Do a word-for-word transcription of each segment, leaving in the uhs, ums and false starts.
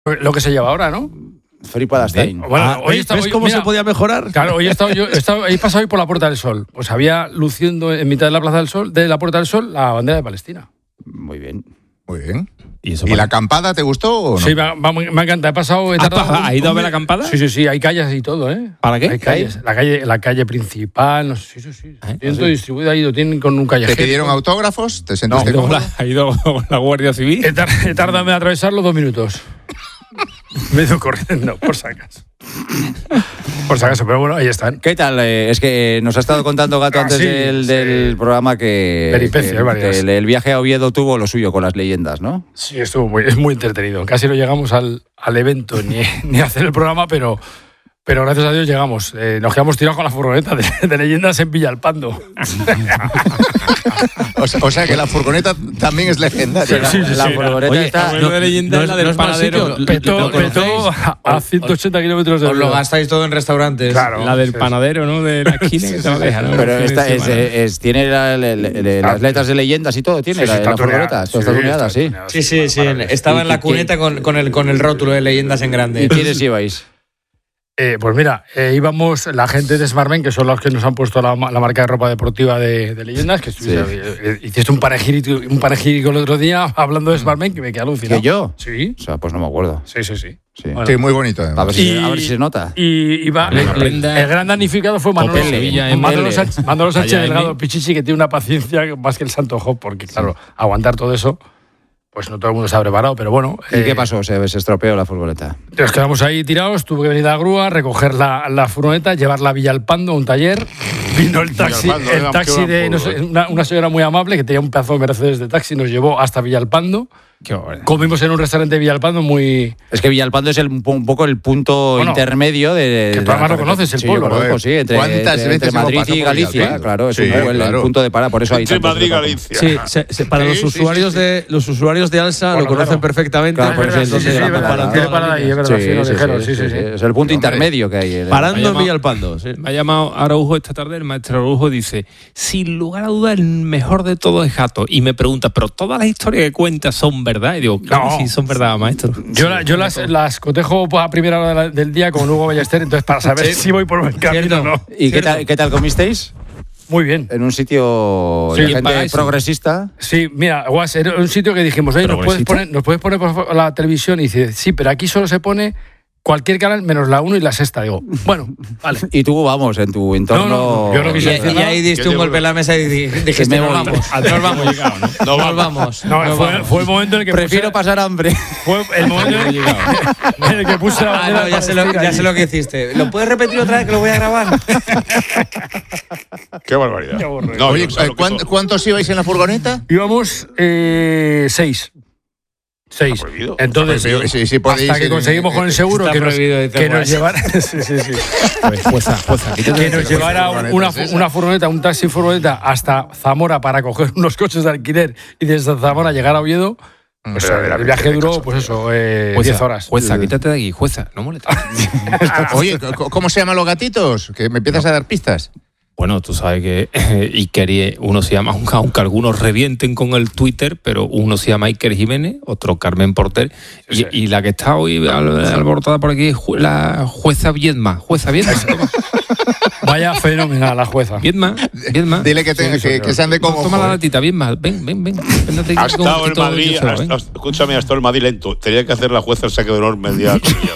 Lo que se lleva ahora, ¿no? Felipe Adastain. Bueno, ah, hoy ¿ves, está, ¿ves hoy, cómo mira, se podía mejorar? Claro, hoy he estado yo, he, estado, he pasado hoy por la Puerta del Sol. Pues había luciendo en mitad de la Plaza del Sol, de la Puerta del Sol, la bandera de Palestina. Muy bien. Muy bien. ¿Y, eso ¿Y la acampada te gustó o no? Sí, me, me, me encanta. He pasado. He tardado, ¿Ha ido a ver la acampada? Sí, sí, sí. Hay calles y todo, ¿eh? ¿Para qué? Hay calles. La calle, la calle principal. No sé, sí, sí, sí. ¿Eh? Tienen todo distribuido ahí. Lo tienen con un callejero. ¿Te pidieron autógrafos? ¿Te No, sentiste con cómodo? la- ha ido con la Guardia Civil. He, tar he tardado en atravesarlo dos minutos. Me he ido corriendo, por si acaso. Por si acaso, pero bueno, ahí están. ¿Qué tal? Eh, es que eh, nos ha estado contando Gato Ah, antes sí, del, sí. del programa que, Peripecias que- varias. que el, el viaje a Oviedo tuvo lo suyo con las leyendas, ¿no? Sí, estuvo muy, es muy entretenido. Casi no llegamos al, al evento ni, ni a hacer el programa, pero, pero gracias a Dios llegamos. Eh, nos quedamos tirados con la furgoneta de, de leyendas en Villalpando. O sea, o sea que la furgoneta también es legendaria. Sí, sí, la sí. furgoneta Oye, está... hablando de leyenda, no es la es- del no es mal panadero. sitio. Petó, ¿Lo conocéis? petó a, a ciento ochenta kilómetros de Os lo velocidad. gastáis todo en restaurantes. Claro. La del Sí, sí. panadero, ¿no? De la esquina que te lo deja, ¿no? Pero El fin esta de es, semana. es- tiene la- la- la- la- las letras de leyendas y todo, tiene Sí, sí, la, está la furgoneta. tuneada. Esto está Sí, tuneada, está sí. tuneada. Sí, sí, sí. Maravilloso. Estaba en la ¿Y qué- cuneta con, con, el, con el rótulo de leyendas en grande. ¿Y quiénes ibais? Eh, pues mira, eh, íbamos la gente de Smartmen, que son los que nos han puesto la, la marca de ropa deportiva de, de leyendas, que estuviste, Sí. eh, eh, hiciste un panegírico, un panegírico el otro día hablando de Smartmen que me quedé alucinado. ¿Que yo? Sí, O sea, pues no me acuerdo. sí, sí, sí. Sí. Bueno. Sí, muy bonito. A además. ver, si, Y- a ver si se nota. Y iba, Bueno, el, aprenda- el gran damnificado fue Manolo, Copel, Sevilla, en Manolo L. Sánchez, Manolo Sánchez Allá en Delgado M. Pichichi, que tiene una paciencia más que el Santo Job, porque claro, aguantar todo eso, pues no todo el mundo se ha preparado, pero bueno. ¿Y eh, qué pasó? Se, se estropeó la furgoneta. Nos quedamos ahí tirados, tuve que venir a la grúa, recoger la, la furgoneta, llevarla a Villalpando, a un taller. Vino el taxi, Villalpando, el era- taxi qué de gran no pueblo, sé, una, una señora muy amable que tenía un pedazo de Mercedes de taxi, nos llevó hasta Villalpando. Qué barbaridad. Comimos en un restaurante de Villalpando muy... Es que Villalpando es el, un poco el punto Bueno, intermedio de. que tú de la además lo carretera. conoces, el sí, pueblo, yo conozco, ¿no? sí, entre, ¿Cuántas entre- veces entre hemos Madrid pasado y por Galicia, Villalpando? claro, es Sí, un poco el, claro. el punto de parada, por eso hay Entre tantos Madrid y departamentos. Galicia. Sí, se- se- para Sí, los sí, sí, usuarios sí. de los usuarios de Alsa Bueno, lo conocen claro. perfectamente. Claro, porque por eso es donde sí, sí, la sí, paran verdad. todas Tiene las parada ahí, es líneas. verdad, sí, nos dijeron, sí, sí, sí. Es el punto Hombre. intermedio que hay. en- Parando Me ha en llamado- Villalpando. Sí. Me ha llamado Araujo esta tarde, el maestro Araujo dice, sin lugar a dudas el mejor de todo es Gato. Y me pregunta, ¿pero todas las historias que cuentas son verdad? Y digo, claro No. que sí, son verdad, maestro. Yo, la- yo las, las cotejo a primera hora de la- del día con Hugo Ballester, entonces para saber Sí. si voy por buen camino Cierto. o no. ¿Y qué tal, qué tal comisteis? Muy bien. En un sitio Sí, de gente pagáis, sí. progresista. Sí, mira, Guas, era un sitio que dijimos, oye, ¿nos puedes, ¿Progresista? poner, ¿nos puedes poner por favor la televisión? Y dice, sí, pero aquí solo se pone cualquier canal menos la uno y la sexta. Digo, bueno, vale. Y tú, vamos, en tu entorno. No, no, yo no Y, quise y ahí diste un golpe en la mesa y di- dijiste, me nos voy. vamos, nos vamos, No nos vamos. No, nos fue, vamos. fue el momento en el que Prefiero puse, pasar hambre. fue el momento en el, en el que puse la Ah, bandera no, ya sé, lo, palestina ya allí. sé lo que hiciste. ¿Lo puedes repetir otra vez que lo voy a grabar? Qué barbaridad. Qué aburrido. No, Oye, yo sé eh, lo que ¿cuán- son. ¿cuántos ibais en la furgoneta? Íbamos eh, seis. Seis. Está prohibido. Entonces, Está prohibido. Sí, sí, podéis hasta que ir- conseguimos con el seguro Está que nos, prohibido, dice que nos Guas. llevara, sí, sí, sí. Pues, jueza, jueza, quítate que de- nos llevara furgoneta una, es esa. una furgoneta, un taxi furgoneta hasta Zamora para coger unos coches de alquiler y desde Zamora llegar a Oviedo. Pues, Pero eh, el verdaderamente viaje de duró, cacho, pues eso, eh, Jueza, diez horas. Jueza, quítate de aquí, jueza, no molestes. Oye, c- ¿cómo se llaman los gatitos? Que me empiezas a dar pistas. Bueno, tú sabes que eh, Iker, uno se llama, aunque algunos revienten con el Twitter, pero uno se llama Iker Jiménez, otro Carmen Porter, y, sí. y la que está hoy al- alborotada por aquí es ju- la jueza Viedma. Jueza Viedma. Vaya fenomenal la jueza. Viedma, Viedma. Dile que, te- Sí, sí, que, señor. que sean de Toma como. la latita, Viedma. Ven, ven, ven. Véntate Ha aquí con un estado en poquito de Madrid, yesero, ha- ven. ha- escúchame, ha estado en Madrid lento. Tenía que hacer la jueza el saque de honor media cosilla.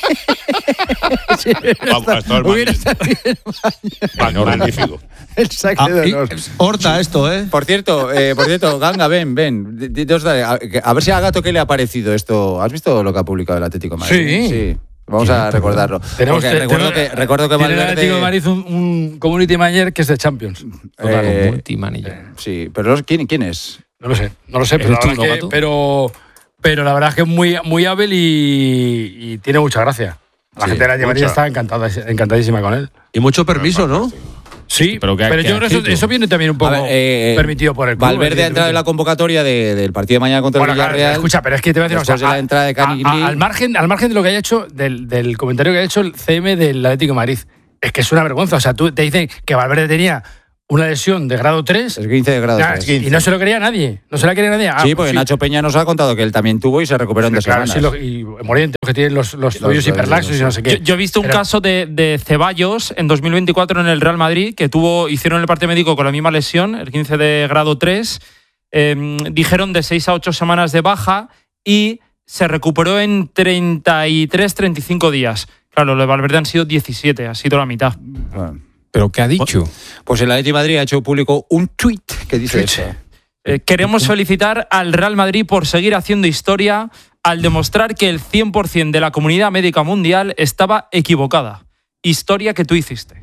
Vamos, ha estado en Madrid. Hubiera estado bien. Ma- Magnífico. El saque Ah, de y- honor. Horta esto, ¿eh? Por cierto, eh, por cierto, Ganga, ven, ven. Di- di- dios, dale, a, que- a ver si a Gato qué le ha parecido esto. ¿Has visto lo que ha publicado el Atlético de Madrid? Sí. Sí. Vamos a recordarlo. Tenemos Porque te- recuerdo, tenemos- que, recuerdo que tiene el Atlético de Valverde. Madrid un, un community manager que es de Champions. Total, eh, con multimanager. Sí, pero los- ¿quién, quién es? No lo sé, no lo sé, pero la, ¿Eres tú, verdad no, que, Gato? pero, pero la verdad es que es muy, muy hábil y, y tiene mucha gracia. La Sí, gente de la Madrid mucha. está encantada, encantadísima con él. Y mucho permiso, ¿no? Sí, pero pero, que- que yo ha creo que eso, escrito. eso viene también un poco A ver, eh, permitido por el club. Valverde ha entrado en la convocatoria de- del partido de mañana contra Bueno, el claro, Villarreal. escucha, pero es que te voy a decir una Después cosa. de la entrada de a- Cani a- Lee. al, margen, al margen de lo que haya hecho, del, del comentario que ha hecho el C M del Atlético de Madrid, es que es una vergüenza. O sea, tú te dicen que Valverde tenía una lesión de grado tres. Esguince de grado Nah, tres. y no se lo quería nadie. No se la quería nadie. Ah, Sí, pues porque Nacho Peña nos ha contado que él también tuvo y se recuperó en dos Claro, semanas. sí, lo- y Moriente, que tienen los, los tobillos los- hiperlaxos y no sé Yo, qué. yo he visto un Pero- caso de, de Ceballos en dos mil veinticuatro en el Real Madrid, que tuvo, hicieron el parte médico con la misma lesión, el quince de grado tres. Eh, dijeron de seis a ocho semanas de baja y se recuperó en treinta y tres, treinta y cinco días. Claro, lo de Valverde han sido diecisiete, ha sido la mitad. Bueno, ¿Pero qué ha dicho? pues el Atleti de Madrid ha hecho público un tuit que dice eso. Eh, queremos felicitar al Real Madrid por seguir haciendo historia al demostrar que el cien por ciento de la comunidad médica mundial estaba equivocada. Historia que tú hiciste.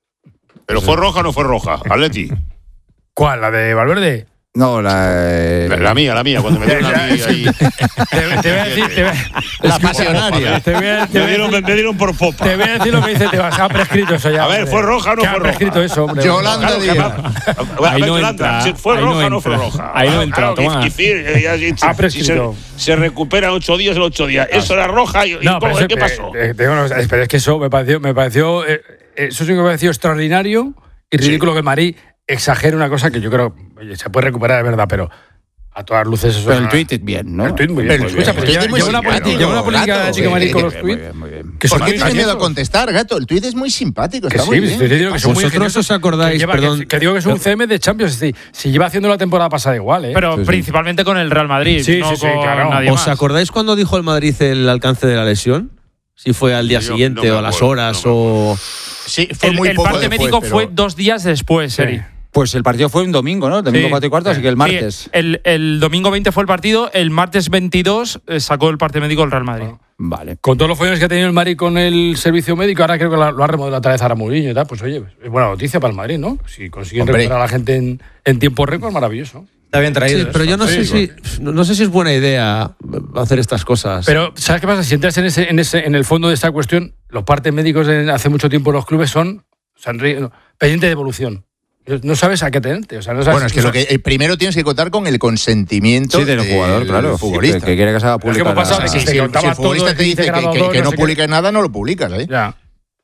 ¿Pero fue roja o no fue roja? Atleti. ¿Cuál? ¿La de Valverde? No, la, eh, La, la mía, la mía, cuando me dieron a mí ahí. Te, te voy a decir, te voy a- La pasionaria. te voy a- te Me voy a dieron, decir- me dieron por popa. te voy a decir lo que dice Tebas. Ha prescrito eso ya. A ver, hombre. ¿fue roja o no Que fue ha roja? prescrito eso, hombre. Yolanda Claro, que Díaz. va- a Ahí ver, no Yolanda, entra, si ¿fue ahí no roja o no fue entra. roja? Ahí no entra, Claro, que- Tomás. que sí, eh, ya- si- Ha si prescrito. se, se recupera ocho días en ocho días. Eso era roja y, y No, pero ¿cómo? eso- ¿qué pasó? eh, eh, te digo una cosa, pero es que eso me pareció, me pareció eh, eso sí que me pareció extraordinario y ridículo que el Madrid exagere una cosa que yo creo, oye, se puede recuperar, es verdad, pero a todas luces eso pero el es tuit es bien, ¿no? El tuit muy bien. Pero pues, el escucha, tuit pero lleva, es muy lleva una, simpático, política- lleva una política gato. de chica Madrid con los Muy bien, tuits. muy bien. Que son ¿Por qué muy tienes miedo a graciosos. contestar, gato? El tuit es muy simpático, Que está sí, muy estoy bien. diciendo que son muy ¿Vosotros ingeniosos. os acordáis, que, lleva- perdón? que, que digo que es un C M de Champions, sí, si lleva haciendo la temporada pasada igual, ¿eh? Pero Sí, sí. principalmente con el Real Madrid, Sí, no sí, sí, con claro. nadie ¿Os más. acordáis cuando dijo el Madrid el alcance de la lesión? Si fue al día Yo siguiente no me o a las acuerdo, horas no me o... Sí, fue El, muy el poco parte después, médico pero- fue dos días después, Sí. Eri. Pues el partido fue un domingo, ¿no? Domingo Sí. cuatro y cuarto, así que el martes. Sí, el, el domingo veinte fue el partido, el martes veintidós eh, sacó el parte médico el Real Madrid. Vale. Con todos los follones que ha tenido el Madrid con el servicio médico, ahora creo que lo, lo ha remodelado otra vez ahora Mourinho y tal, pues oye, es buena noticia para el Madrid, ¿no? Si consiguen Hombre. recuperar a la gente en, en tiempo récord, maravilloso. Está bien traído. Sí, pero yo no Sí, sé si no, no sé si es buena idea hacer estas cosas. Pero, ¿sabes qué pasa? Si entras en ese, en ese, en el fondo de esta cuestión, los partes médicos de hace mucho tiempo en los clubes son, son no, pendiente de evolución. No sabes a qué tenerte. O sea, no sabes, Bueno, es que no lo que sabes- eh, primero tienes que contar con el consentimiento Sí, del jugador, claro. futbolista. Que, que quiere que se haga Pero es que pública. hemos pasado la- de que si, se si el, contaba si el futbolista todo te de dice que, grado que- dos, que no no sé qué. publicas nada, no lo publicas, ¿eh? Ya.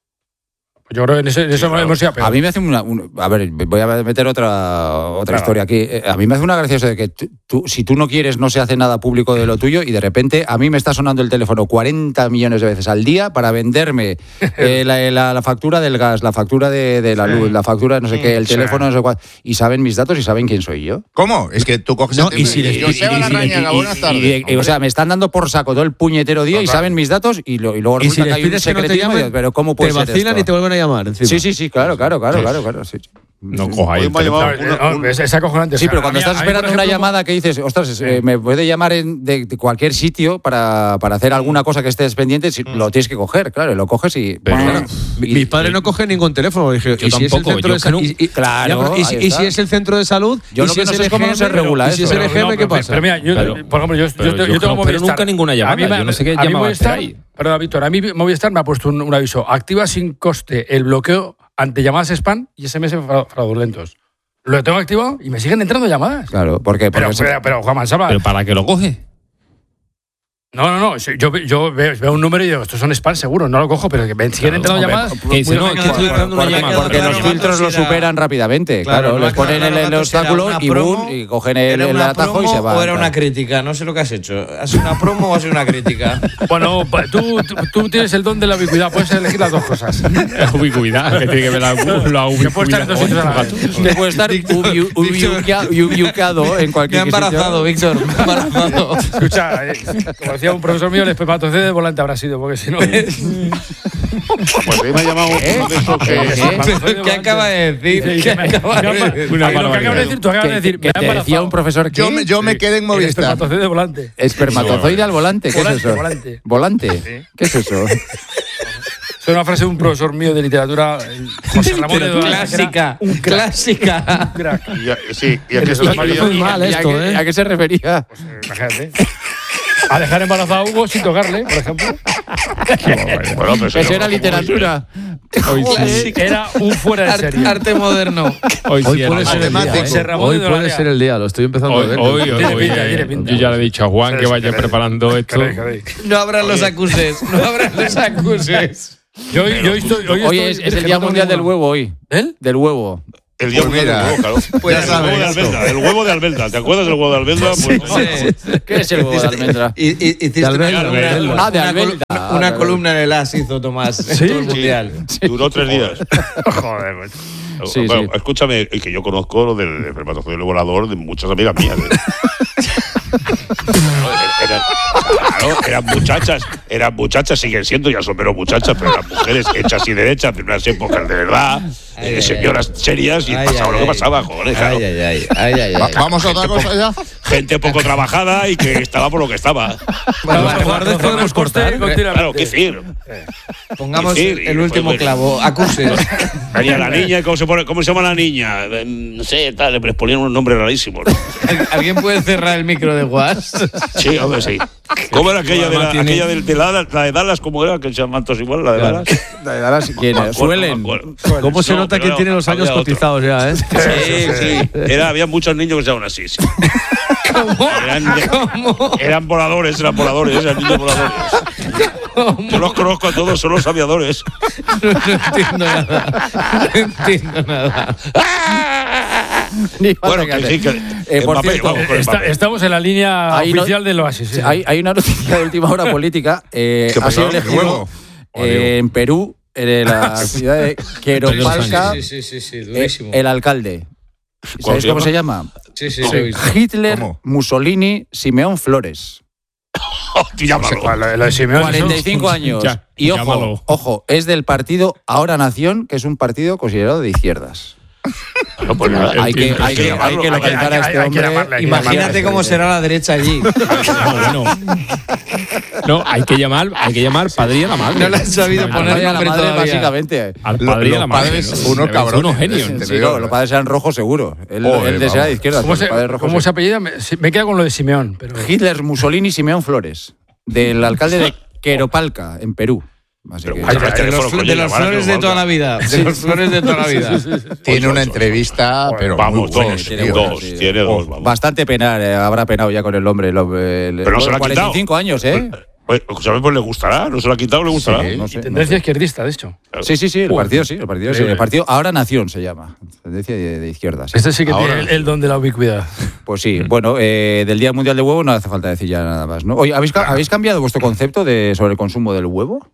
Yo creo que en, ese, en eso claro. hemos ido a peor. A mí me hace una. un- a ver, voy a meter otra, otra Claro. historia aquí. Eh, A mí me hace una gracia eso de que tú- tú- si tú no quieres, no se hace nada público de lo tuyo y de repente a mí me está sonando el teléfono cuarenta millones de veces al día para venderme eh, la, la- la factura del gas, la factura de, de la luz, la factura de no sé qué, el Sí. teléfono, no sé cuál. Y saben mis datos y saben quién soy yo. ¿Cómo? Es que tú coges No, el y si teléfono les- y Joseba y- y- Larrañaga, Y- buenas y- tardes. y- y, o sea, me están dando por saco todo el puñetero día y Total. saben mis datos y, lo- y luego y si resulta que les hay un pides que no te secretismo. y llamen, digo, pero ¿cómo puede te ser vacilan esto? y te vuelven a llamar encima. Sí, sí, sí, claro, claro, claro, claro, claro. Sí. No cojáis el Hoy me ha teléfono. llamado No, una- no, un- es, es acojonante. Sí, O sea, pero a cuando mí- estás a mí, por esperando una ejemplo, llamada que dices, ostras, eh, me puede llamar en- de, de cualquier sitio para, para hacer alguna cosa que estés pendiente, si, lo tienes que coger, claro, y lo coges y... Pero- bueno, Mi- y- Mis padres no cogen ningún teléfono. Dije, Yo ¿y si es el tampoco, centro yo de salud? que Y, y- Claro, ya, pero ¿y, si- ahí y si está. es el centro de salud? Yo ¿Y lo si que es no sé el es cómo no se E G M? regula ¿Y si eso. es el Pero, E G M, no, qué pero- pasa? Pero mira, yo, Pero- por ejemplo, yo, yo, pero yo, yo tengo no espero Movistar. nunca ninguna llamada, A mí me- yo no sé qué a mí llamada Movistar- hacer ahí. Perdona, Víctor, a mí Movistar me ha puesto un, un aviso. Activa sin coste el bloqueo ante llamadas spam y S M S fra- fraudulentos. Lo tengo activado y me siguen entrando llamadas. Claro, ¿por qué? Pero, Porque se- pero, pero, Juan Mansalva, Pero ¿para qué lo coge? no, no, no. si- Yo, yo veo, veo un número y digo, estos son spam seguro, no lo cojo, pero que me siguen entrando hombre, llamadas. que dice, no, muy que estoy rápido. entrando una porque, llamada. porque Claro, los claro, filtros lo si era- superan rápidamente. Claro, Claro, les ponen claro, el, el claro, si era obstáculo una y, promo, boom, y cogen el, ¿Era el una atajo y promo se van. o era una claro. crítica? No sé lo que has hecho. ¿Has sido una promo o has sido una crítica? Bueno, pa- tú, tú, tú tienes el don de la ubicuidad, puedes elegir las dos cosas. La ubicuidad, que tiene que ver la, la Que puede estar en dos sitios a la ubicuidad. vez. Que puede estar ubi- ubiuca- ubiucado en Me cualquier ha embarazado, sitio. Víctor. Me ha embarazado. Escucha, eh, como decía un profesor mío, el espermatozoide de volante habrá sido, porque si no. Pues ahí me ha llamado uno de esos que. ¿Qué acaba de decir? ¿Qué acaba de decir? Una lo que acabas de decir, tú acabas de Que, decir, que me ha te decía embarazado. un profesor que Yo me, yo me quedé en El Movistar. espermatozoide de volante. espermatozoide al volante. ¿Qué Volante, es eso? volante. ¿Volante? ¿Qué es eso? Es una frase de un profesor mío de literatura, el José Ramón de Duarte, Clásica. que era Un crack. Clásica. Un crack. Y a- Sí, y a que se Y- lo y- Muy mal ¿Y a esto, qué- ¿eh? ¿A qué se refería? Pues, eh, imagínate. A dejar embarazado a Hugo sin tocarle, por ejemplo. Bueno, pero Eso señor, era literatura. Joder, era un fuera de Arte, serie. arte moderno. Hoy, sí Hoy era puede la- ser el día. matemático. ¿eh? Se Ramón Hoy de puede Dolarea. ser el día, lo estoy empezando Hoy, a ver. hoy, Tiene hoy, pinta, eh, tiene pinta. yo ya le he dicho a Juan que vaya Caray, preparando esto. caray, caray. No abran los acuses. No abran los acuses. Yo, hoy- yo hoy estoy, hoy Hoy estoy es, es el Día no Mundial del tengo Huevo hoy. ¿Él? Del huevo. El día Pues mundial mira, del huevo, claro. pues ya el huevo de sabes Albelda, el huevo de Albelda. ¿Te acuerdas del huevo de Albelda? Pues, ¿Qué es el huevo de almendra? Y, y, hiciste De Albelda, una, de Albelda. una- Ah, de una Albelda. col- una- una Ah, columna en el As hizo Tomás en todo el mundial. Duró tres días. Joder, pues. Sí, bueno, sí. escúchame, que yo conozco lo del espermatozoide volador de muchas amigas mías. ¿eh? Eran, claro, eran muchachas, eran muchachas, siguen siendo, ya son menos muchachas, pero eran mujeres hechas y derechas de unas épocas de verdad, Ay, eh, ay, señoras serias, y Ay, pasaba ay, lo que ay. pasaba, joder, claro. Ay, ay, ay, ay, ay, Va- ay. ¿Vamos a otra cosa ya? Gente poco trabajada y que estaba por lo que estaba. Bueno, Vale, Guardes vale, podemos cortar. continuamente. Claro, qué decir. Pongamos Sí, sí, el último pues, clavo. Acuses. Venía la niña, ¿cómo se, pone, ¿cómo se llama la niña? Eh, No sé, tal, les ponían un nombre rarísimo. ¿no? ¿Alguien puede cerrar el micro de Guas? Sí, hombre, sí. ¿Cómo era aquella de, la, Tiene- aquella de, de la, la de Dallas? ¿Cómo era? Que se llaman todos igual, la de Dallas. De Dallas, ¿quién No me es? acuerdo, Suelen. no me acuerdo. ¿Cómo se No, nota pero que era- tiene los años había otro. cotizados ya, eh? Sí, sí. Era, había muchos niños que se llamaban así. Sí. ¿Cómo? Eran, eran voladores, eran voladores, eran niños voladores. Yo los conozco a todos, son los aviadores. No, no entiendo nada. No entiendo nada. Ni Bueno, falta que que sí, que. Eh, por Mbappé, cierto, vamos con Está- Mbappé. estamos en la línea Ahí no- oficial del Oasis. sí. Hay, hay una noticia de última hora política. Eh, ¿Qué ha sido pasó? ¿El elegido huevo? eh, en Perú, en la ciudad de Queropalca, Sí, sí, sí, sí, eh, durísimo. el alcalde. ¿Cómo ¿Sabéis se cómo llama? se llama? Sí, sí, lo he visto. Hitler, ¿Cómo? Mussolini, Simeón Flores. Hostia, llámalo. Lo- lo de Simeone, cuarenta y cinco años. Ya, y ojo, llámalo. ojo, es del partido Ahora Nación, que es un partido considerado de izquierdas. No, pues nada, Hay que, hay que, hay llamarlo, que hay que- localizar a hay- este hay que hombre. llamarle, hay que Imagínate cómo será la derecha allí. No, bueno. No, hay que llamar, hay que llamar padre y a la madre. No le han sabido Al poner padre y a la nombre madre, todavía. básicamente. Al Lo- padre y a los la madre. padres, ¿no? unos Deben ser cabrones. unos genios. Te Sí, digo, no, los padres eran rojos seguro. Él, Joder, él desea vamos. de izquierda. ¿Cómo, pero se, los padres rojos cómo sí. se apellida? Me, sí, me queda con lo de Simeón. Pero, Hitler, Mussolini, Simeón Flores, del alcalde de Queropalca, en Perú. Así Pero que- muchas De teléfono, los, coño, de los llamar a flores de Queropalca. toda la vida. De los flores de toda la vida. Tiene una entrevista, pero Vamos, muy buena, dos, tío. tiene dos, buena, sí. tiene dos, vamos. Bastante penar, eh, habrá penado ya con el hombre. el hombre, el- Pero no se la ha cuarenta y cinco quitado. años, ¿eh? Pues, ¿sabes? Pues le gustará, no se lo ha quitado, le gustará. Sí. No sé, no tendencia sé. izquierdista, de hecho. Sí, sí, sí, el partido sí, el partido sí. Increíble. El partido Ahora Nación se llama. Tendencia de, de izquierdas. Este sí que Ahora tiene el, el don de la ubicuidad. Pues sí, bueno, eh, del Día Mundial del Huevo no hace falta decir ya nada más, ¿no? Oye, ¿habéis, ca- ¿habéis cambiado vuestro concepto de, sobre el consumo del huevo?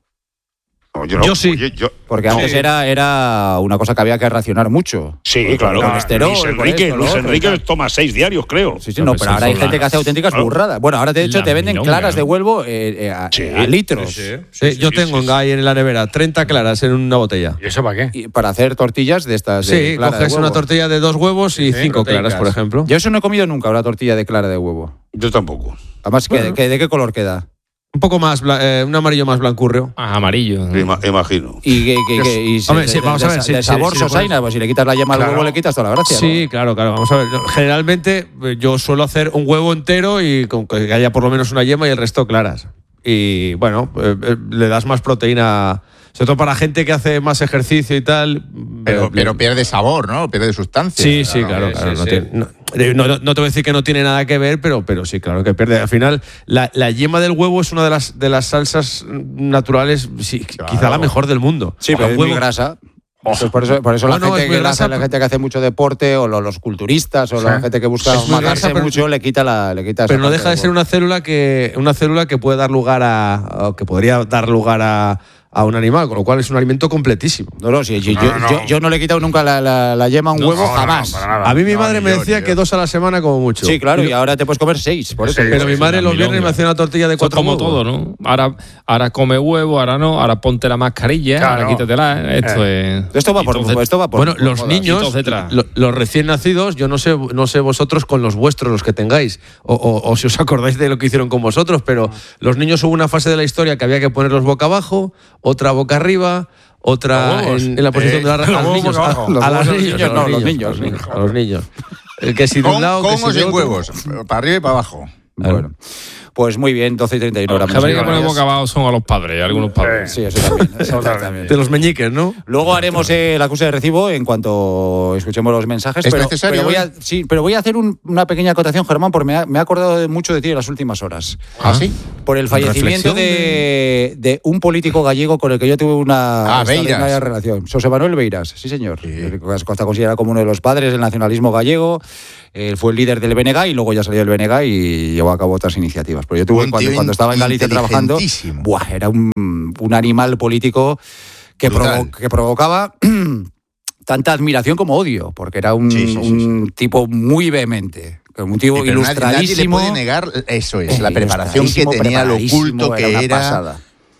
No, yo, no, Yo sí. oye, yo- Porque antes Sí. era, era una cosa que había que racionar mucho. Sí, Con claro. el colesterol, Luis con Enrique, esto, lo Luis otro y Enrique tal. toma seis diarios, creo. Sí, sí, no, pero ahora hay gente que hace auténticas Claro. burradas. Bueno, ahora de hecho La te venden milonga, claras de ¿no? huevo eh, eh, a, Sí. a litros. Sí, yo sí, tengo sí, en Gay en la nevera treinta claras en una botella. ¿Y eso para qué? Y para hacer tortillas de estas. de Sí, clara de coges huevo. una tortilla de dos huevos y cinco claras, por ejemplo. Yo eso no he comido nunca, una tortilla de clara de huevo. Yo tampoco. Además, ¿qué- Bueno. qué- ¿de qué color queda? Un poco más, bla- eh, un amarillo más blancurrio. Ah, amarillo. Ima- imagino. Y, que, que- que- y Hombre, de- sí, de- vamos a de- ver, de sí, sabor sí, sí, sosaina, pues si le quitas la yema al Claro. huevo le quitas toda la gracia. Sí, claro, claro. Vamos a ver. Generalmente eh, yo suelo hacer un huevo entero y con que haya por lo menos una yema y el resto claras. Y bueno, eh, eh, le das más proteína, sobre todo para gente que hace más ejercicio y tal. Pero, eh, pero pierde sabor, ¿no? Pierde sustancia. Sí, sí, claro, sí, claro. sí, no, sí. tiene- no- eh, no- no te voy a decir que no tiene nada que ver, pero, pero sí, claro que pierde. Al final, la, la yema del huevo es una de las, de las salsas naturales, sí, quizá la mejor del mundo. Sí, pero El es muy huevo- grasa. Eso es por eso, por eso la, Bueno, gente es muy que grasa, hace, la gente que hace mucho deporte o lo- los culturistas o la gente que busca Es muy matarse grasa, pero- mucho le quita la le quita esa Pero no parte deja de del ser huevo. una célula que una célula que puede dar lugar a, o que podría dar lugar a, a un animal, con lo cual es un alimento completísimo. No, no, sí, yo, No, yo, no. yo- yo no le he quitado nunca la, la- la yema a un No, huevo, no, no, jamás. para nada. A mí mi No, madre ni me yo, decía ni que yo. dos a la semana como mucho. Sí, claro, Y- y ahora te puedes comer seis, por eso. Sí, pero mi sí, madre la los viernes milonga. me hacía una tortilla de Eso es cuatro como huevos. todo, ¿no? Ahora, ahora come huevo, ahora no, ahora ponte la mascarilla, Claro. ahora quítatela. Esto es. Esto va por, Entonces, esto va por Bueno, por los modas. niños, Hitos detrás. lo- los recién nacidos, yo no sé, no sé vosotros con los vuestros, los que tengáis, o, o- o si os acordáis de lo que hicieron con vosotros, pero los niños hubo una fase de la historia que había que ponerlos boca abajo, otra boca arriba, otra Los huevos. en, en la posición Eh, de la los a los huevos niños, boca a, abajo. a Los las huevos a los niños, niños, a no, los los niños, niños, a los niños, a los niños. El que si de Con, un lado, que con si o de sin otro. huevos, para arriba y para abajo. Bueno. Pues muy bien, doce y treinta y uno. Los que habría que poner boca abajo son a los padres, algunos padres. Sí, eso también. Eso también. De los meñiques, ¿no? Luego haremos eh, la acuse de recibo en cuanto escuchemos los mensajes. ¿Es pero, necesario, pero voy a, eh? sí, pero voy a hacer un- una pequeña acotación, Germán, porque me ha, me ha acordado de mucho de ti en las últimas horas. ¿Ah, sí? Por el fallecimiento Reflexión de, de un político gallego con el que yo tuve una Ah, extraordinaria Beiras. relación. José Manuel Beiras, sí señor. Sí. Está considerado como uno de los padres del nacionalismo gallego. Él fue el líder del B N G y luego ya salió del B N G y llevó a cabo otras iniciativas. Pero yo tuve, Un cuando, tío cuando estaba en Galicia trabajando, inteligentísimo. buah, era un, un animal político que, Brutal. provo- que provocaba tanta admiración como odio, porque era un, Sí, sí, sí, un tipo muy vehemente, un tipo Sí, pero nadie- nadie le ilustradísimo. puede negar eso, es la Eh, preparación que ilustradísimo, tenía, lo preparadísimo, oculto que una era. pasada.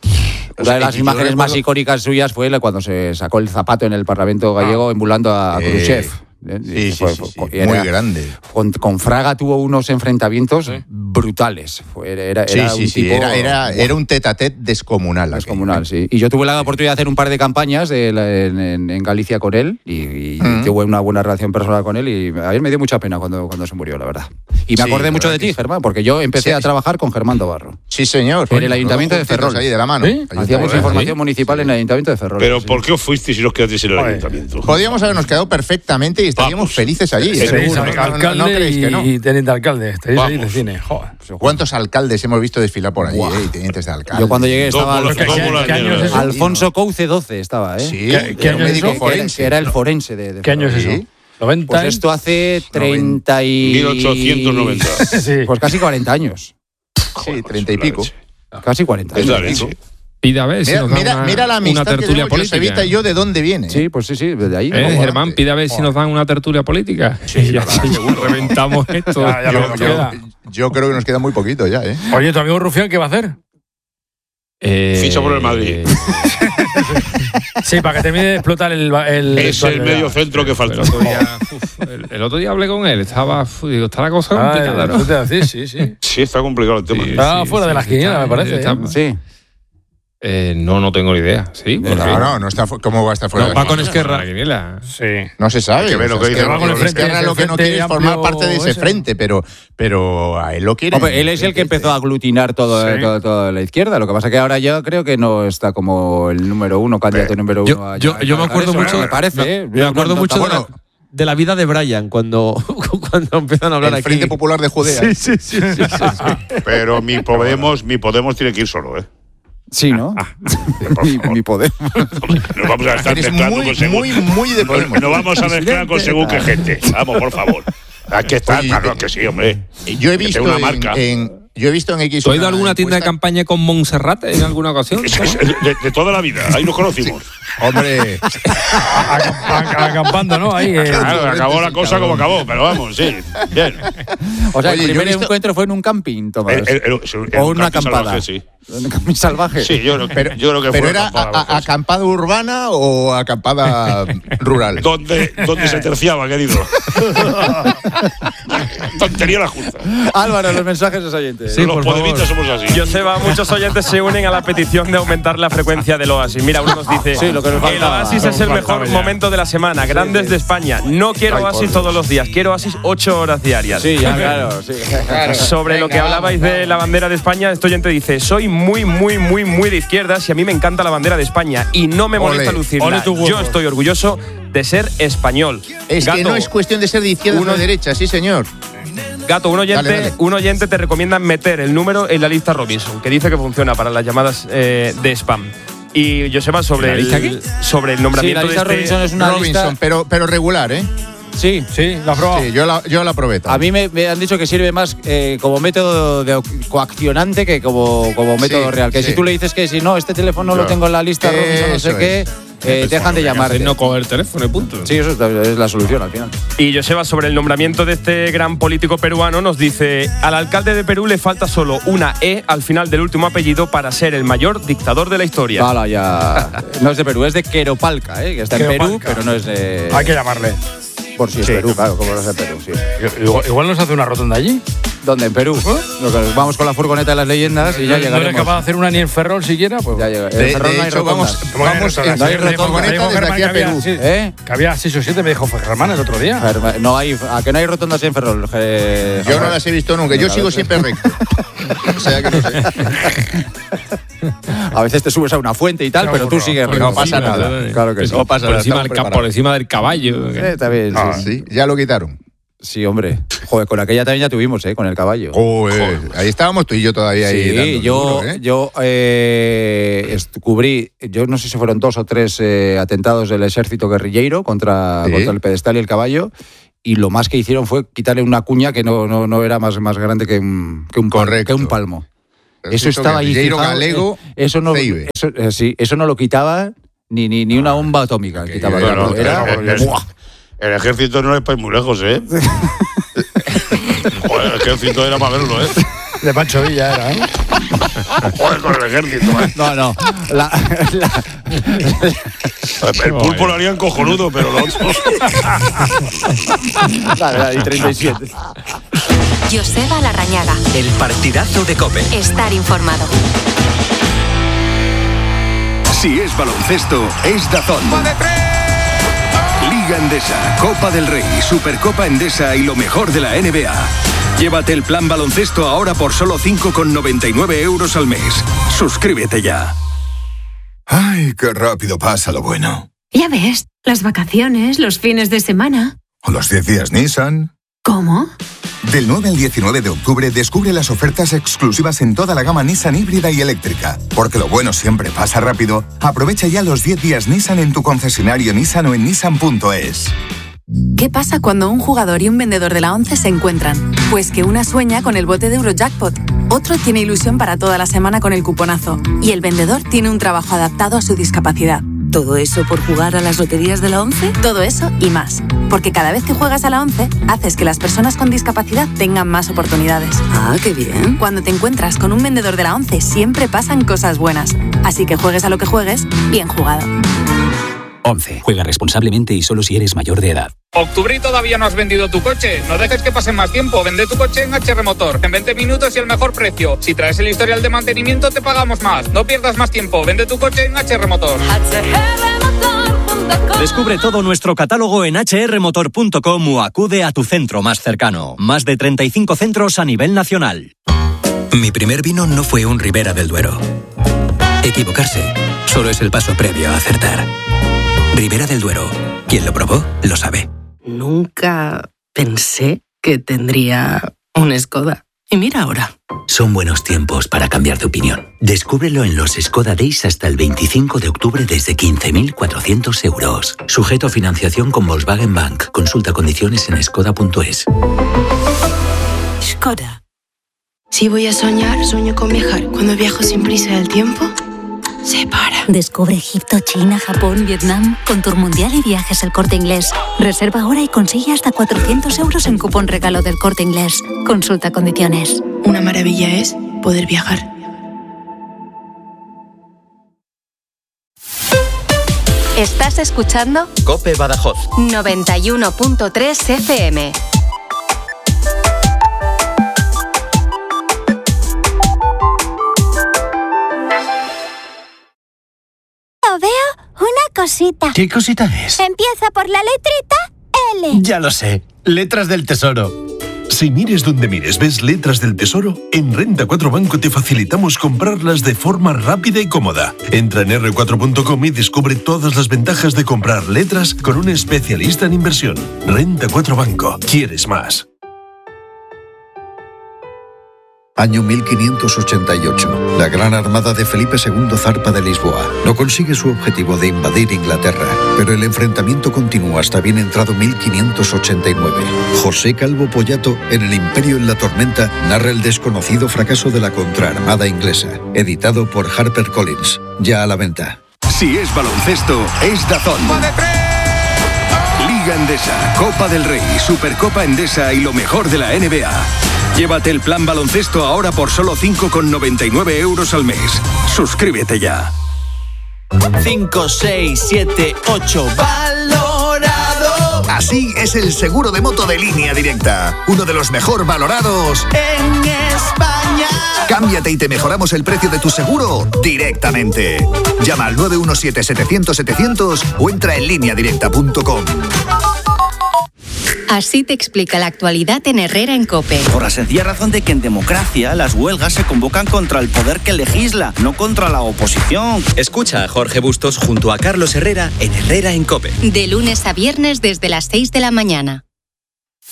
O Una sea, de las y yo imágenes más recuerdo- icónicas suyas fue cuando se sacó el zapato en el Parlamento gallego emulando a Eh, Khrushchev. ¿eh? Sí, sí, Fue- sí, sí, y era- muy grande. Con, con Fraga tuvo unos enfrentamientos brutales. Fue, era, Sí, era sí, un sí, tipo era, era, era un tete a tete descomunal. aquello. descomunal, sí. Y yo tuve la oportunidad de hacer un par de campañas de la- en, en- en Galicia con él y, y Mm. tuve una buena relación personal con él y a mí me dio mucha pena cuando, cuando se murió, la verdad. Y me Sí, acordé la mucho de verdad ti, que sí. Germán, porque yo empecé Sí, a sí. trabajar con Germán Dobarro. Sí, señor. En el Ayuntamiento de Juntitos Ferrol. ahí de la mano. ¿Sí? Hacíamos Ayuntamiento. información municipal en el Ayuntamiento de Ferrol. Pero sí. ¿por qué os fuisteis si os quedasteis en el Joder. ayuntamiento? Podíamos habernos quedado perfectamente y estaríamos Vamos. felices allí. Sí, seguro. Seréis No, no, no, alcalde no creéis que no. y teniente alcalde. Estáis ahí de Vamos. cine. Joder. ¿Cuántos alcaldes hemos visto desfilar por allí, eh? Y tenientes de alcalde. Yo cuando llegué estaba Todo Alf- por- todo por la ¿Qué año es mierda. eso? Alfonso Couce doce estaba, ¿eh? Sí, ¿Qué- qué era un año es médico eso? Que- forense. Que era el forense de, de ¿Qué año es Ferrol. eso? Sí. ¿noventa? Pues esto hace treinta y... mil ochocientos noventa. Sí. Pues casi cuarenta años. Sí, treinta y pico. Casi cuarenta Es años. la leche. Pide a ver si Mira, nos da mira, una, mira la una amistad que tertulia tenemos política. Josevita y yo de dónde viene. Sí, pues sí, sí, desde ahí. Eh, Joder. Germán, pide a ver si nos dan una tertulia política. Sí, ya sí, reventamos esto. Ya, ya Yo, lo que yo- queda. yo creo que nos queda muy poquito ya, ¿eh? Oye, ¿tu amigo Rufián qué va a hacer? Eh, Ficha por el Madrid. Sí, para que termine de explotar el... el Es el medio centro que El falta. otro, día, uf, el, el otro día hablé con él, estaba, uf, digo, está la cosa Ah, complicada, ¿no? eso te iba a decir, sí, sí. Sí, está complicado el tema. Sí, Está sí, fuera sí, de las sí, quinielas, está- me parece. está- ¿eh? Sí. Eh, no, no tengo ni idea. ¿Sí? ¿Por No, qué? no, no está fu- ¿cómo va a estar fuera No, de va la con quiniela? Esquerra. La quiniela. Sí. No se sabe. Hay que ver lo O sea, que es dice. Va con el frente, Esquerra ese lo que no frente quiere es formar amplio parte de ese ese. frente, pero, pero a él lo quiere. Hombre, él es el que empezó a aglutinar todo, Sí. todo- toda la izquierda. Lo que pasa que ahora yo creo que no está como el número uno, candidato número Yo, uno. a- yo, a- yo me a acuerdo eso, mucho. Me parece, me, ¿eh? me acuerdo No, no, mucho de la, bueno. de la vida de Brian cuando, cuando empiezan a hablar El aquí. Frente Popular de Judea. Sí, sí, sí, sí, sí, sí. Pero mi Podemos, mi Podemos tiene que ir solo, ¿eh? Sí, ¿no? Por mi, favor. mi poder. Nos vamos a estar Eres mezclando muy, con según. muy, muy de Podemos. Nos vamos a mezclar con según qué gente. Vamos, por favor. Hay que estar, Oye, claro que sí, hombre. Yo he Que visto tenga una en, marca. en- yo he visto en X. ¿Tú has ido a una alguna tienda de encuesta- campaña con Montserrat en alguna ocasión? Es- es- de, de toda la vida, ahí nos conocimos. Hombre, Acamp- Acampando, ¿no? Ahí. eh. Claro, acabó la cosa como acabó, pero vamos, sí. Bien. O sea, Oye, el yo he primer visto- encuentro fue en un camping, Tomás. El- el- el- el- o una un camping acampada. salvaje, sí. Un camping salvaje. Sí, yo, creo- pero, yo creo que pero fue era acampada, a- a- vamos. acampada urbana o acampada rural. Donde, donde se terciaba, querido. Tontería la justa. Álvaro, los mensajes de los oyentes. Sí, Los por favor. podemitas somos así. Joseba, muchos oyentes se unen a la petición de aumentar la frecuencia del Oasis. Mira, uno nos dice, Sí, lo que nos el faltaba. Oasis es el mejor momento de la semana, grandes de España. No quiero Oasis todos los días, quiero Oasis ocho horas diarias. Sí, ya, claro. Sí. Sobre lo que hablabais de la bandera de España, este oyente dice, soy muy, muy, muy, muy de izquierdas y a mí me encanta la bandera de España y no me molesta Ole, lucirla. ole tu huevo. Yo estoy orgulloso de ser español. Es que Gato, no es cuestión de ser de izquierda o uno- de derecha, sí, señor. Gato, un oyente, Dale, dale. un oyente te recomienda meter el número en la lista Robinson, que dice que funciona para las llamadas eh, de spam. Y Joseba, sobre ¿La lista el, sobre el nombramiento Sí, la lista de este… Robinson es una Robinson, lista. pero, pero regular, ¿eh? Sí. Sí, la has probado. Sí, yo la, yo la probé. A también. mí me, me han dicho que sirve más eh, como método de coaccionante que como, como método Sí, real. Que sí. si tú le dices que si no, este teléfono lo Claro. tengo en la lista, Robinson, no sé Eso qué, eh, dejan de llamarte. No coger el teléfono y punto. Sí, eso es, es la solución al final. Y Joseba, sobre el nombramiento de este gran político peruano, nos dice: al alcalde de Perú le falta solo una E al final del último apellido para ser el mayor dictador de la historia. Hala, ya. No es de Perú, es de Queropalca, ¿eh? Que está en Perú, Queropalca. pero no es de. Hay que llamarle. Por si es Sí. Perú, claro, como no es de Perú, sí. Igual, igual nos hace una rotonda allí. ¿Dónde? ¿En Perú? ¿Eh? Vamos con la furgoneta de las leyendas y ya no, llegaremos. ¿No eres capaz de hacer una ni en Ferrol siquiera? Pues ya llega. De, En Ferrol de no hay hecho, vamos, vamos en no hay furgoneta desde aquí a Perú. Sí, ¿Eh? Que había seis o siete, me dijo Germán el otro día. No hay, ¿a que no hay rotondas en Ferrol? Eh, Yo no las he visto nunca, yo sigo siempre recto. O sea que no sé. A veces te subes a una fuente y tal, pero tú sigues recto. No pasa nada. Claro que sí. No pasa por, nada. encima del, estamos ca- por encima del caballo. Eh, está bien, Ah, sí. sí, ya lo quitaron. Sí, hombre. Joder, con aquella también ya tuvimos, ¿eh? Con el caballo. Joder, ahí estábamos tú y yo todavía ahí. Sí, dándole yo, duro, ¿eh? yo eh, est- cubrí, yo no sé si fueron dos o tres eh, atentados del ejército guerrillero contra, Sí. contra el pedestal y el caballo, y lo más que hicieron fue quitarle una cuña que no, no, no era más, más grande que un, que un, pal- Correcto. que un palmo. Eso Ejército estaba ahí guerrillero fijado, galego, eh, eso no, Ceibe. eso, eh, sí, eso no lo quitaba ni, ni, ni una bomba atómica. Que Quitaba, yo- era- no, era- pero- pero- ¡buah! El ejército no es para ir muy lejos, ¿eh? Joder, el ejército era para verlo, ¿eh? De Pancho Villa era, ¿eh? Joder, con el ejército, ¿eh? No, no. La, la- El pulpo lo harían cojonudo, pero lo otro... Dale, dale, y treinta y siete. Joseba Larrañaga. El partidazo de COPE. Estar informado. Si es baloncesto, es DAZN. Liga Endesa, Copa del Rey, Supercopa Endesa y lo mejor de la N B A. Llévate el plan baloncesto ahora por solo cinco con noventa y nueve euros al mes. Suscríbete ya. Ay, qué rápido pasa lo bueno. Ya ves, las vacaciones, los fines de semana. O los diez días Nissan. ¿Cómo? Del nueve al diecinueve de octubre descubre las ofertas exclusivas en toda la gama Nissan híbrida y eléctrica. Porque lo bueno siempre pasa rápido. Aprovecha ya los diez días Nissan en tu concesionario Nissan o en nissan punto es. ¿Qué pasa cuando un jugador y un vendedor de la ONCE se encuentran? Pues que una sueña con el bote de Eurojackpot, otro tiene ilusión para toda la semana con el cuponazo y el vendedor tiene un trabajo adaptado a su discapacidad. ¿Todo eso por jugar a las loterías de la ONCE? Todo eso y más. Porque cada vez que juegas a la ONCE, haces que las personas con discapacidad tengan más oportunidades. Ah, qué bien. Cuando te encuentras con un vendedor de la ONCE, siempre pasan cosas buenas. Así que juegues a lo que juegues, bien jugado. once. Juega responsablemente y solo si eres mayor de edad. ¿Octubre y todavía no has vendido tu coche? No dejes que pase más tiempo. Vende tu coche en H R Motor. En veinte minutos y el mejor precio. Si traes el historial de mantenimiento, te pagamos más. No pierdas más tiempo. Vende tu coche en H R Motor. Descubre todo nuestro catálogo en hache erre motor punto com o acude a tu centro más cercano. Más de treinta y cinco centros a nivel nacional. Mi primer vino no fue un Ribera del Duero. Equivocarse solo es el paso previo a acertar. Ribera del Duero. Quien lo probó, lo sabe. Nunca pensé que tendría un Skoda. Y mira ahora. Son buenos tiempos para cambiar de opinión. Descúbrelo en los Skoda Days hasta el veinticinco de octubre desde quince mil cuatrocientos euros. Sujeto a financiación con Volkswagen Bank. Consulta condiciones en skoda punto es. Skoda. Si voy a soñar, sueño con viajar. Cuando viajo sin prisa del tiempo, se para. Descubre Egipto, China, Japón, Vietnam con Tour Mundial y Viajes El Corte Inglés. Reserva ahora y consigue hasta cuatrocientos euros en cupón regalo del Corte Inglés. Consulta condiciones. Una maravilla es poder viajar. Estás escuchando COPE Badajoz. noventa y uno punto tres F M. Veo una cosita. ¿Qué cosita es? Empieza por la letrita L. Ya lo sé. Letras del Tesoro. Si mires donde mires, ves letras del Tesoro, en Renta cuatro Banco te facilitamos comprarlas de forma rápida y cómoda. Entra en erre cuatro punto com y descubre todas las ventajas de comprar letras con un especialista en inversión. Renta cuatro Banco. ¿Quieres más? Año mil quinientos ochenta y ocho. La gran armada de Felipe segundo zarpa de Lisboa. No consigue su objetivo de invadir Inglaterra, pero el enfrentamiento continúa hasta bien entrado mil quinientos ochenta y nueve. José Calvo Pollato, en El Imperio en la Tormenta, narra el desconocido fracaso de la contraarmada inglesa. Editado por HarperCollins. Ya a la venta. Si es baloncesto, es DAZN. Liga Endesa, Copa del Rey, Supercopa Endesa y lo mejor de la N B A. Llévate el plan baloncesto ahora por solo cinco con noventa y nueve euros al mes. Suscríbete ya. cinco, seis, siete, ocho. Valorado. Así es el seguro de moto de Línea Directa, uno de los mejor valorados en España. Cámbiate y te mejoramos el precio de tu seguro directamente. Llama al nueve uno siete, setecientos, setecientos o entra en línea directa punto com. Así te explica la actualidad en Herrera en COPE. Por la sencilla razón de que en democracia las huelgas se convocan contra el poder que legisla, no contra la oposición. Escucha a Jorge Bustos junto a Carlos Herrera en Herrera en COPE. De lunes a viernes desde las seis de la mañana.